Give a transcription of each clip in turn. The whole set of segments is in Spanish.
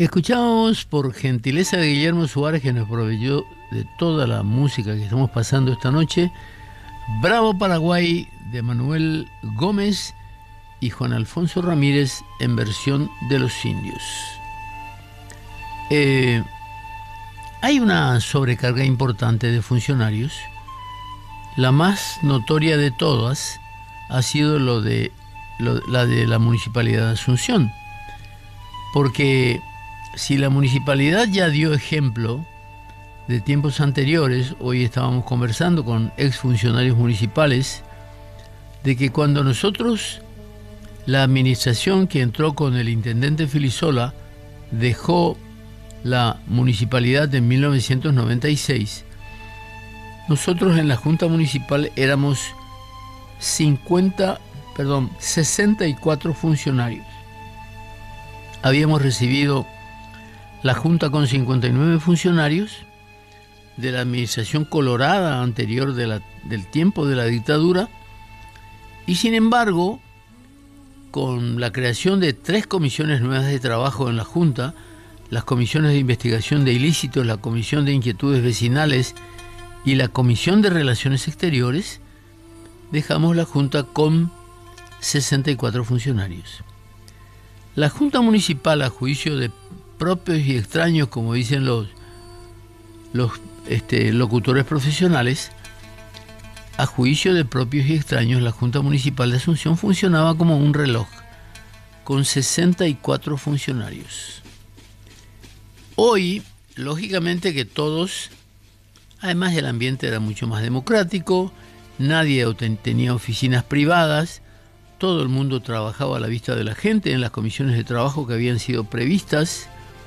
Escuchamos por gentileza de Guillermo Suárez, que nos proveyó de toda la música que estamos pasando esta noche, Bravo Paraguay de Manuel Gómez y Juan Alfonso Ramírez en versión de Los Indios. Hay una sobrecarga importante de funcionarios. La más notoria de todas ha sido la de la Municipalidad de Asunción, porque si la municipalidad ya dio ejemplo de tiempos anteriores, hoy estábamos conversando con exfuncionarios municipales, de que cuando nosotros, la administración que entró con el intendente Filisola, dejó la municipalidad en 1996, nosotros en la Junta Municipal éramos 64 funcionarios. Habíamos recibido la Junta con 59 funcionarios de la administración colorada anterior del tiempo de la dictadura, y sin embargo, con la creación de 3 comisiones nuevas de trabajo en la Junta, las comisiones de investigación de ilícitos, la comisión de inquietudes vecinales y la comisión de relaciones exteriores, dejamos la Junta con 64 funcionarios. La Junta Municipal, a juicio de propios y extraños, como dicen los locutores profesionales, a juicio de propios y extraños, la Junta Municipal de Asunción funcionaba como un reloj, con 64 funcionarios. Hoy, lógicamente que todos, además el ambiente era mucho más democrático, nadie tenía oficinas privadas, todo el mundo trabajaba a la vista de la gente en las comisiones de trabajo que habían sido previstas.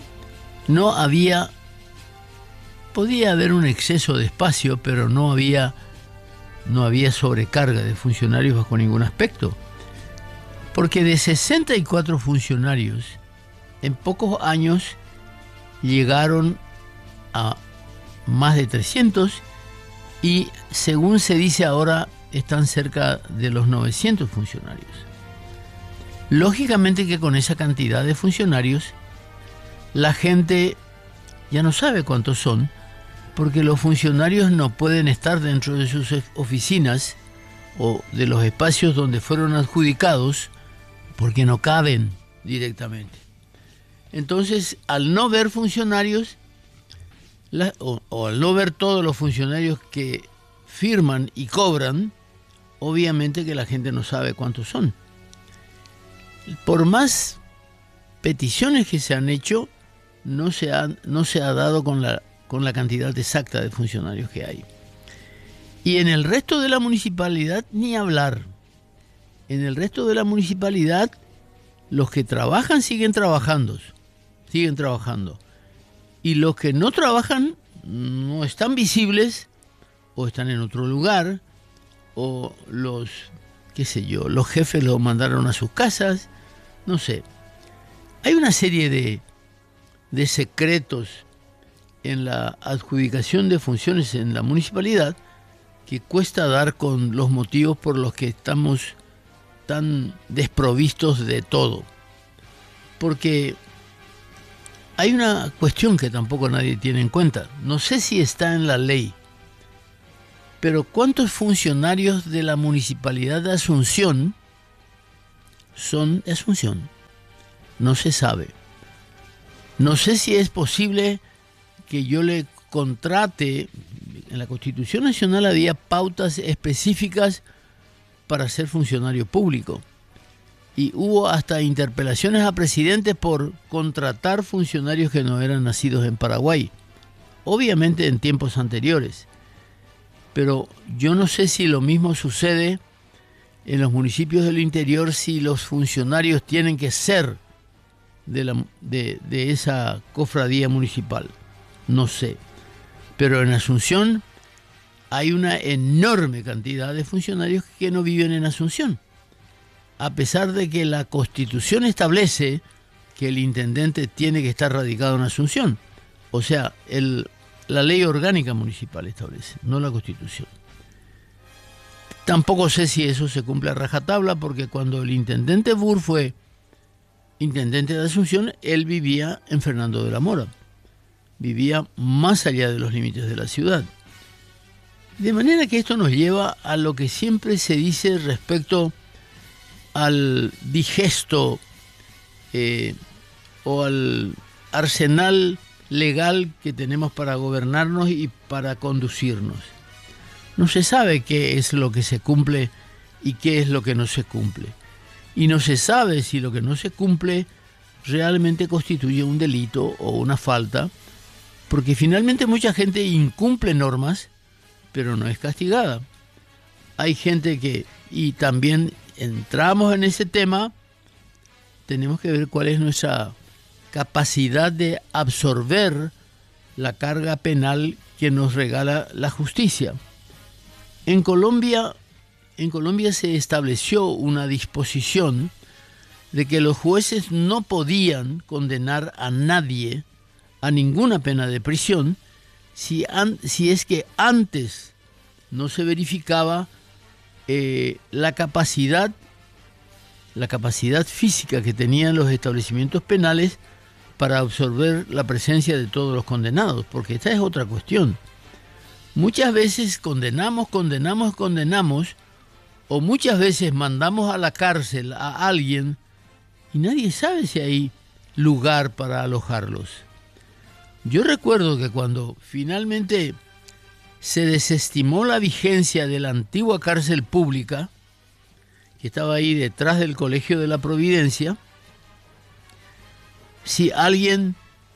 Podía haber un exceso de espacio, pero no había sobrecarga de funcionarios bajo ningún aspecto. Porque de 64 funcionarios, en pocos años llegaron a más de 300 y, según se dice ahora, están cerca de los 900 funcionarios. Lógicamente que con esa cantidad de funcionarios, la gente ya no sabe cuántos son, porque los funcionarios no pueden estar dentro de sus oficinas o de los espacios donde fueron adjudicados, porque no caben directamente. Entonces, al no ver funcionarios, o al no ver todos los funcionarios que firman y cobran, obviamente que la gente no sabe cuántos son. Por más peticiones que se han hecho, no se ha dado con la cantidad exacta de funcionarios que hay. Y en el resto de la municipalidad, ni hablar. En el resto de la municipalidad, los que trabajan siguen trabajando. Y los que no trabajan no están visibles, o están en otro lugar, o los jefes los mandaron a sus casas, no sé. Hay una serie de secretos en la adjudicación de funciones en la municipalidad que cuesta dar con los motivos por los que estamos tan desprovistos de todo. Porque hay una cuestión que tampoco nadie tiene en cuenta. No sé si está en la ley, pero ¿cuántos funcionarios de la Municipalidad de Asunción son de Asunción? No se sabe. No sé si es posible que yo le contrate. En la Constitución Nacional había pautas específicas para ser funcionario público. Y hubo hasta interpelaciones a presidentes por contratar funcionarios que no eran nacidos en Paraguay. Obviamente en tiempos anteriores. Pero yo no sé si lo mismo sucede en los municipios del interior, si los funcionarios tienen que ser de esa cofradía municipal. No sé. Pero en Asunción hay una enorme cantidad de funcionarios que no viven en Asunción, a pesar de que la Constitución establece que el intendente tiene que estar radicado en Asunción. O sea, la ley orgánica municipal establece, no la Constitución. Tampoco sé si eso se cumple a rajatabla, porque cuando el intendente Burr fue intendente de Asunción, él vivía en Fernando de la Mora, vivía más allá de los límites de la ciudad. De manera que esto nos lleva a lo que siempre se dice respecto al digesto o al arsenal legal que tenemos para gobernarnos y para conducirnos. No se sabe qué es lo que se cumple y qué es lo que no se cumple. Y no se sabe si lo que no se cumple realmente constituye un delito o una falta, porque finalmente mucha gente incumple normas, pero no es castigada. Hay gente que, y también entramos en ese tema, tenemos que ver cuál es nuestra capacidad de absorber la carga penal que nos regala la justicia. En Colombia se estableció una disposición de que los jueces no podían condenar a nadie a ninguna pena de prisión si es que antes no se verificaba la capacidad física que tenían los establecimientos penales para absorber la presencia de todos los condenados, porque esta es otra cuestión. Muchas veces condenamos, o muchas veces mandamos a la cárcel a alguien y nadie sabe si hay lugar para alojarlos. Yo recuerdo que cuando finalmente se desestimó la vigencia de la antigua cárcel pública, que estaba ahí detrás del Colegio de la Providencia, si alguien,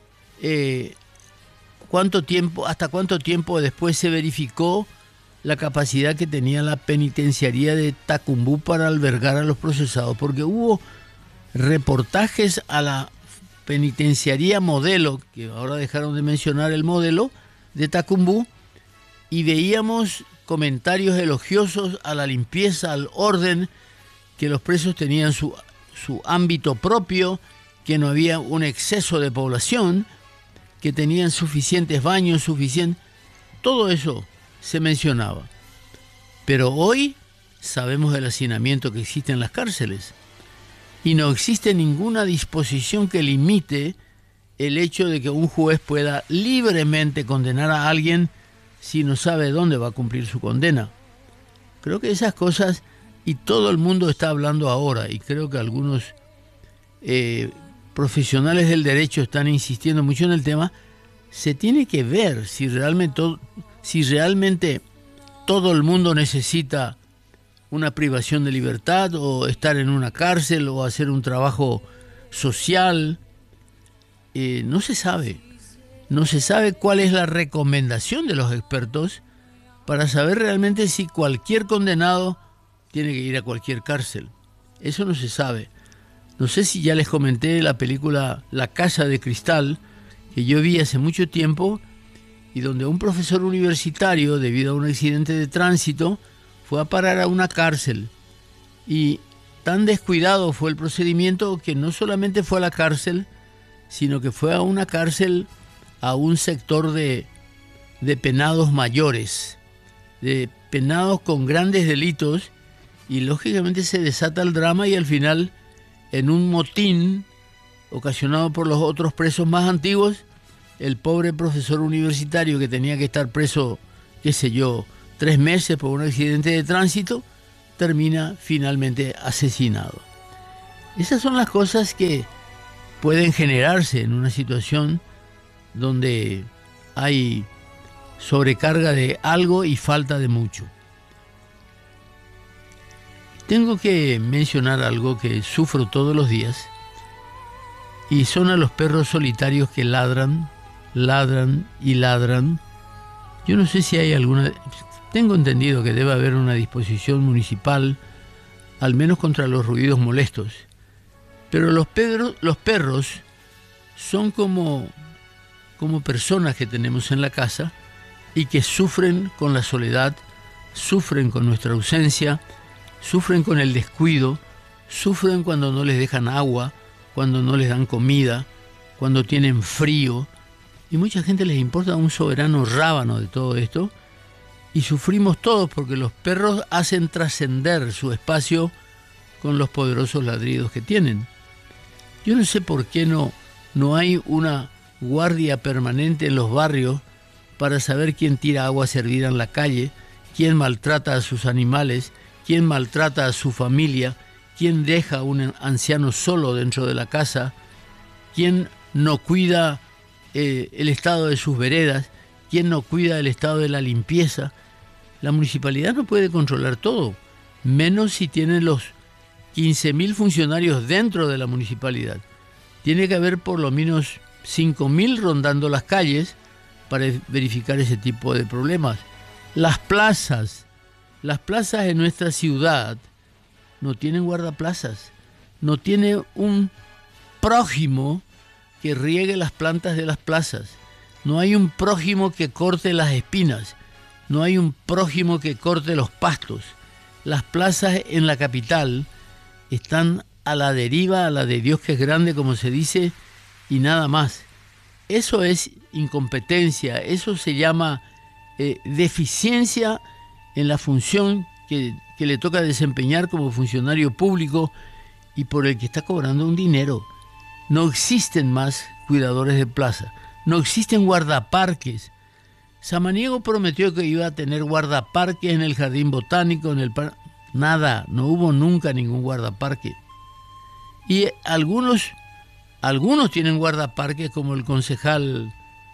hasta cuánto tiempo después se verificó la capacidad que tenía la penitenciaría de Tacumbú para albergar a los procesados, porque hubo reportajes a la penitenciaría modelo, que ahora dejaron de mencionar el modelo, de Tacumbú, y veíamos comentarios elogiosos a la limpieza, al orden, que los presos tenían su ámbito propio, que no había un exceso de población, que tenían suficientes baños, todo eso se mencionaba. Pero hoy sabemos del hacinamiento que existe en las cárceles y no existe ninguna disposición que limite el hecho de que un juez pueda libremente condenar a alguien si no sabe dónde va a cumplir su condena. Creo que esas cosas, y todo el mundo está hablando ahora, y creo que algunos profesionales del derecho están insistiendo mucho en el tema, se tiene que ver si realmente todo el mundo necesita una privación de libertad o estar en una cárcel o hacer un trabajo social. No se sabe. No se sabe cuál es la recomendación de los expertos para saber realmente si cualquier condenado tiene que ir a cualquier cárcel. Eso no se sabe. No sé si ya les comenté la película La Casa de Cristal, que yo vi hace mucho tiempo, y donde un profesor universitario, debido a un accidente de tránsito, fue a parar a una cárcel. Y tan descuidado fue el procedimiento que no solamente fue a la cárcel, sino que fue a una cárcel, a un sector de penados mayores, de penados con grandes delitos, y lógicamente se desata el drama y al final, en un motín ocasionado por los otros presos más antiguos, el pobre profesor universitario que tenía que estar preso, 3 meses por un accidente de tránsito, termina finalmente asesinado. Esas son las cosas que pueden generarse en una situación donde hay sobrecarga de algo y falta de mucho. Tengo que mencionar algo que sufro todos los días, y son a los perros solitarios que ladran, ladran y ladran. Yo no sé si hay alguna... Tengo entendido que debe haber una disposición municipal, al menos contra los ruidos molestos. Pero los perros son como personas que tenemos en la casa y que sufren con la soledad, sufren con nuestra ausencia, sufren con el descuido, sufren cuando no les dejan agua, cuando no les dan comida, cuando tienen frío. Y mucha gente les importa un soberano rábano de todo esto, y sufrimos todos porque los perros hacen trascender su espacio con los poderosos ladridos que tienen. Yo no sé por qué no hay una guardia permanente en los barrios para saber quién tira agua servida en la calle, quién maltrata a sus animales, quién maltrata a su familia, quién deja a un anciano solo dentro de la casa, quién no cuida el estado de sus veredas, quién no cuida el estado de la limpieza. La municipalidad no puede controlar todo, menos si tiene los 15.000 funcionarios dentro de la municipalidad. Tiene que haber por lo menos 5.000 rondando las calles para verificar ese tipo de problemas. Las plazas en nuestra ciudad no tienen guardaplazas, no tiene un prójimo que riegue las plantas de las plazas, no hay un prójimo que corte las espinas, no hay un prójimo que corte los pastos. Las plazas en la capital están a la deriva, a la de Dios que es grande, como se dice, y nada más. Eso es incompetencia, eso se llama deficiencia en la función que le toca desempeñar como funcionario público y por el que está cobrando un dinero. No existen más cuidadores de plaza, no existen guardaparques. Samaniego prometió que iba a tener guardaparques en el jardín botánico, en el nada, no hubo nunca ningún guardaparque. Y algunos tienen guardaparques, como el concejal,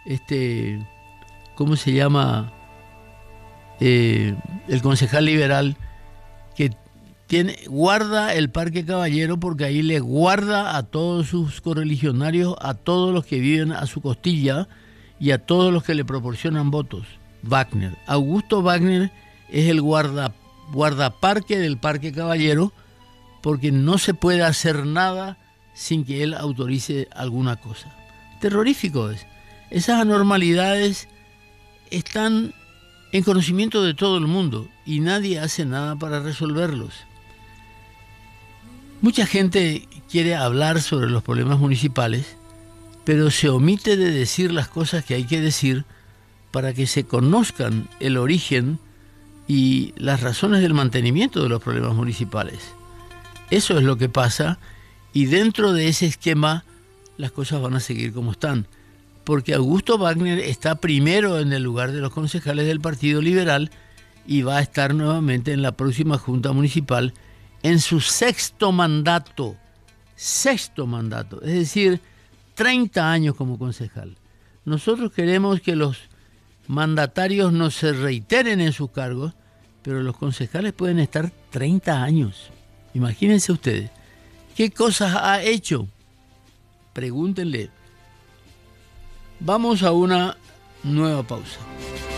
¿cómo se llama? El concejal liberal, que guarda el Parque Caballero porque ahí le guarda a todos sus correligionarios, a todos los que viven a su costilla y a todos los que le proporcionan votos. Wagner, Augusto Wagner es el guardaparque del Parque Caballero, porque no se puede hacer nada sin que él autorice alguna cosa. Terrorífico es. Esas anormalidades están en conocimiento de todo el mundo y nadie hace nada para resolverlos. Mucha gente quiere hablar sobre los problemas municipales, pero se omite de decir las cosas que hay que decir para que se conozcan el origen y las razones del mantenimiento de los problemas municipales. Eso es lo que pasa, y dentro de ese esquema las cosas van a seguir como están, porque Augusto Wagner está primero en el lugar de los concejales del Partido Liberal y va a estar nuevamente en la próxima Junta Municipal en su sexto mandato, es decir, 30 años como concejal. Nosotros queremos que los mandatarios no se reiteren en sus cargos, pero los concejales pueden estar 30 años. Imagínense ustedes, ¿qué cosas ha hecho? Pregúntenle. Vamos a una nueva pausa.